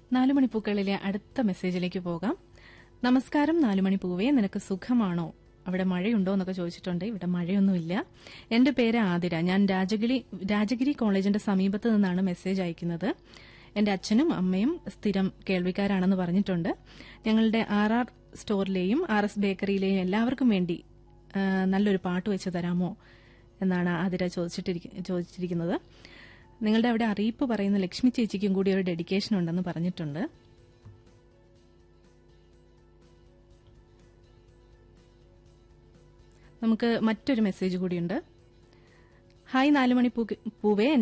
നാലുമണിപ്പൂക്കളിലെ അടുത്ത മെസ്സേജിലേക്ക് പോകാം. നമസ്കാരം നാലുമണി പൂവേ, നിനക്ക് സുഖമാണോ? അവിടെ മഴയുണ്ടോ എന്നൊക്കെ ചോദിച്ചിട്ടുണ്ട്. ഇവിടെ മഴയൊന്നുമില്ല. എന്റെ പേര് ആതിര. ഞാൻ രാജഗിരി കോളേജിന്റെ സമീപത്ത് നിന്നാണ് മെസ്സേജ് അയക്കുന്നത്. എന്റെ അച്ഛനും അമ്മയും സ്ഥിരം കേൾവിക്കാരാണെന്ന് പറഞ്ഞിട്ടുണ്ട്. ഞങ്ങളുടെ RR സ്റ്റോറിലെയും RS ബേക്കറിയിലെയും എല്ലാവർക്കും വേണ്ടി നല്ലൊരു പാട്ട് വെച്ച് തരാമോ എന്നാണ് ആതിര ചോദിച്ചിരിക്കുന്നത്. നിങ്ങളുടെ അവിടെ അറിയിപ്പ് പറയുന്ന ലക്ഷ്മി ചേച്ചിക്കും കൂടി ഒരു ഡെഡിക്കേഷൻ ഉണ്ടെന്ന് പറഞ്ഞിട്ടുണ്ട്. നമുക്ക് മറ്റൊരു മെസ്സേജ് കൂടിയുണ്ട്. ഹായ് നാലുമണി പൂവേ,